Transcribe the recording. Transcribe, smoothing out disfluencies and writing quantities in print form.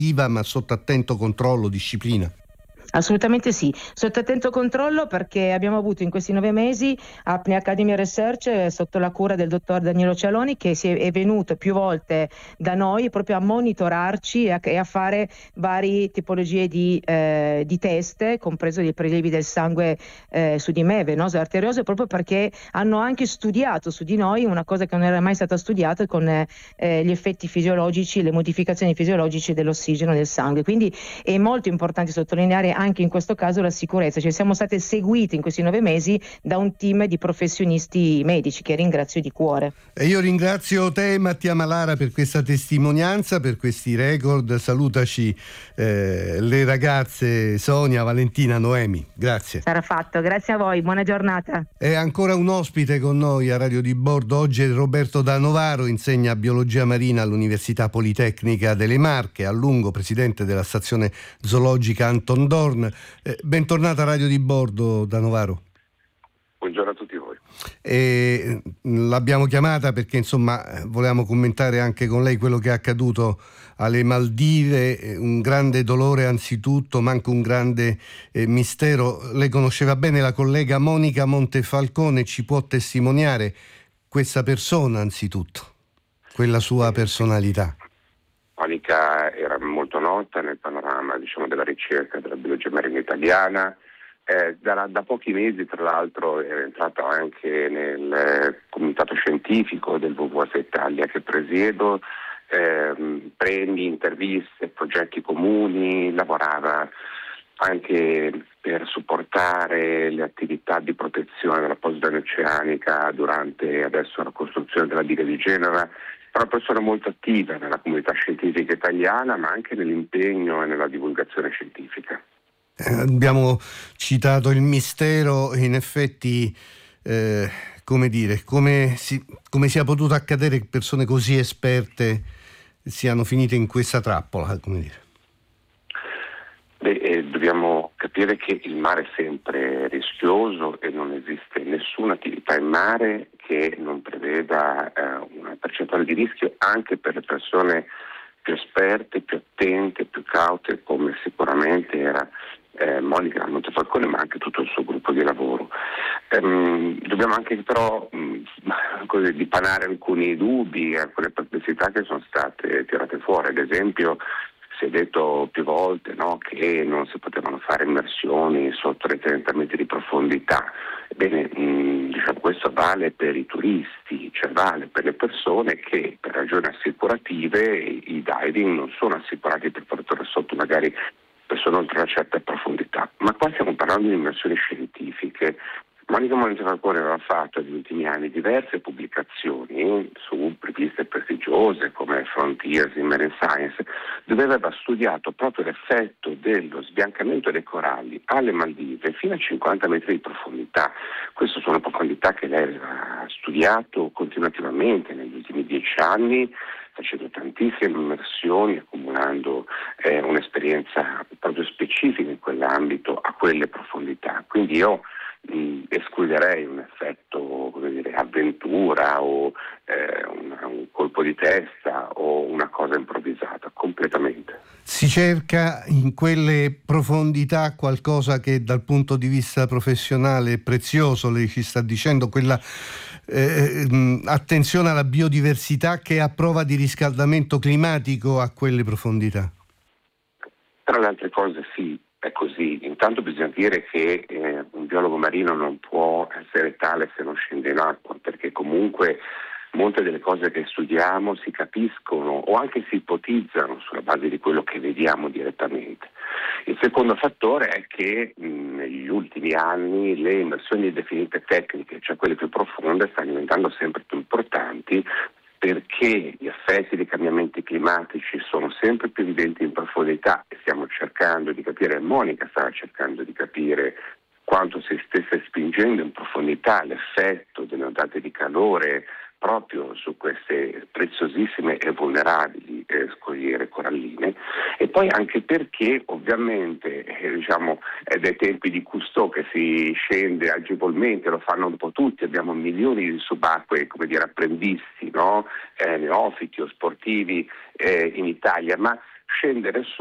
ma sotto attento controllo, disciplina. Assolutamente sì, sotto attento controllo, perché abbiamo avuto in questi 9 mesi Apnea Academy Research sotto la cura del dottor Danielo Cialoni, che è venuto più volte da noi proprio a monitorarci e a fare varie tipologie di test, compreso i prelievi del sangue su di me, venoso e arterioso, proprio perché hanno anche studiato su di noi una cosa che non era mai stata studiata, con gli effetti fisiologici, le modificazioni fisiologiche dell'ossigeno del sangue. Quindi è molto importante sottolineare anche in questo caso la sicurezza, cioè siamo state seguiti in questi 9 mesi da un team di professionisti medici che ringrazio di cuore. E io ringrazio te, Mattia Malara, per questa testimonianza, per questi record. Salutaci le ragazze Sonia, Valentina, Noemi. Grazie. Sarà fatto, grazie a voi, buona giornata. È ancora un ospite con noi a Radio di Bordo. Oggi è Roberto Da Novaro, insegna biologia marina all'Università Politecnica delle Marche, a lungo presidente della stazione zoologica Anton Dorn. Bentornata a Radio di Bordo, Da Novaro. Buongiorno a tutti voi. L'abbiamo chiamata perché insomma volevamo commentare anche con lei quello che è accaduto alle Maldive, un grande dolore anzitutto, ma anche un grande mistero. Lei conosceva bene la collega Monica Montefalcone, ci può testimoniare questa persona anzitutto, quella sua personalità? Monica era molto nota nel panorama, della ricerca della biologia marina italiana. Da pochi mesi, tra l'altro, era entrata anche nel comitato scientifico del WWF Italia, che presiedo. Premi, interviste, progetti comuni, lavorava anche per supportare le attività di protezione della Posidonia oceanica durante adesso la costruzione della diga di Genova. È una persona molto attiva nella comunità scientifica italiana, ma anche nell'impegno e nella divulgazione scientifica. Abbiamo citato il mistero, in effetti come sia potuto accadere che persone così esperte siano finite in questa trappola, come dire. Dobbiamo capire che il mare è sempre rischioso e non esiste nessuna attività in mare che non preveda una percentuale di rischio anche per le persone più esperte, più attente, più caute, come sicuramente era Monica Montefalcone, ma anche tutto il suo gruppo di lavoro. Dobbiamo anche però dipanare alcuni dubbi, alcune perplessità che sono state tirate fuori. Ad esempio, si è detto più volte, no, che non si potevano fare immersioni sotto i 30 metri di profondità. Ebbene, questo vale per i turisti, cioè vale per le persone che per ragioni assicurative i diving non sono assicurati per portare sotto magari persone oltre una certa profondità. Ma qua stiamo parlando di immersioni scientifiche. Monica Montefalcone aveva fatto negli ultimi anni diverse pubblicazioni su riviste prestigiose come Frontiers in Marine Science, dove aveva studiato proprio l'effetto dello sbiancamento dei coralli alle Maldive fino a 50 metri di profondità. Queste sono profondità che lei aveva studiato continuativamente negli ultimi 10 anni, facendo tantissime immersioni, accumulando un'esperienza proprio specifica in quell'ambito a quelle profondità. Quindi io escluderei un effetto, avventura o un colpo di testa o una cosa improvvisata, completamente. Si cerca in quelle profondità qualcosa che dal punto di vista professionale è prezioso, lei ci sta dicendo, quella attenzione alla biodiversità che è a prova di riscaldamento climatico a quelle profondità. Tra le altre cose sì, è così. Intanto bisogna dire che un biologo marino non può essere tale se non scende in acqua, perché comunque molte delle cose che studiamo si capiscono o anche si ipotizzano sulla base di quello che vediamo direttamente. Il secondo fattore è che negli ultimi anni le immersioni definite tecniche, cioè quelle più profonde, stanno diventando sempre più importanti, perché gli effetti dei cambiamenti climatici sono sempre più evidenti in profondità e stiamo cercando di capire, Monica stava cercando di capire quanto si stesse spingendo in profondità l'effetto delle ondate di calore proprio su queste preziosissime e vulnerabili scogliere coralline, e poi anche perché ovviamente è dai tempi di Cousteau che si scende agevolmente, lo fanno un po' tutti, abbiamo milioni di subacquei apprendisti, no? Neofiti o sportivi in Italia, ma scendere